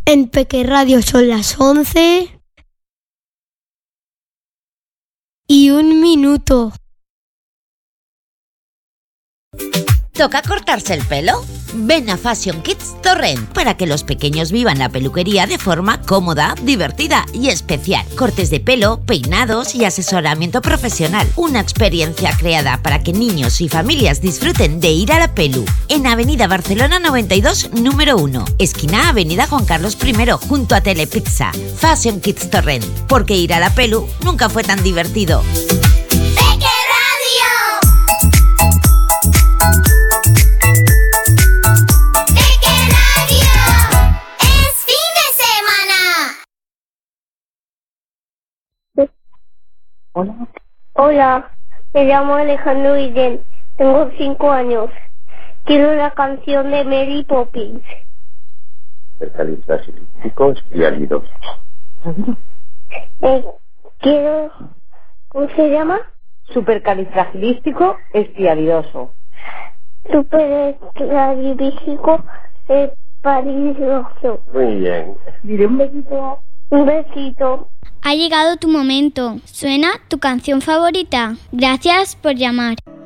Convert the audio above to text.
En Peque Radio son las 11:01. ¿Toca cortarse el pelo? Ven a Fashion Kids Torrent para que los pequeños vivan la peluquería de forma cómoda, divertida y especial. Cortes de pelo, peinados y asesoramiento profesional. Una experiencia creada para que niños y familias disfruten de ir a la pelu. En Avenida Barcelona 92, número 1. Esquina Avenida Juan Carlos I, junto a Telepizza. Fashion Kids Torrent. Porque ir a la pelu nunca fue tan divertido. Hola, me llamo Alejandro Guillén, tengo 5 años. Quiero la canción de Mary Poppins. Supercalifragilístico espialidoso. Quiero... ¿Cómo se llama? Supercalifragilístico espialidoso. Supercalifragilístico espialidoso. Muy bien. Diré un besito. Un besito. Ha llegado tu momento. ¿Suena tu canción favorita? Gracias por llamar.